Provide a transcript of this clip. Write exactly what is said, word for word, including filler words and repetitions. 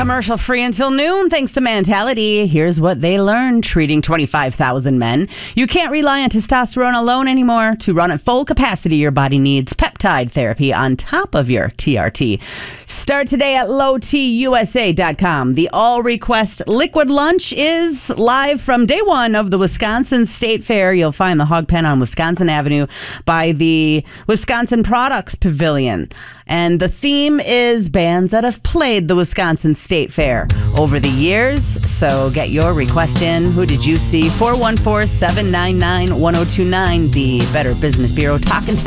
Commercial free until noon, thanks to Mentality. Here's what they learned treating twenty-five thousand men. You can't rely on testosterone alone anymore. To run at full capacity, your body needs peptide therapy on top of your T R T. Start today at low t u s a dot com. The All Request Liquid Lunch is live from day one of the Wisconsin State Fair. You'll find the Hog Pen on Wisconsin Avenue by the Wisconsin Products Pavilion. And the theme is bands that have played the Wisconsin State Fair over the years. So get your request in. Who did you see? four one four, seven nine nine, one zero two nine, the Better Business Bureau talk and text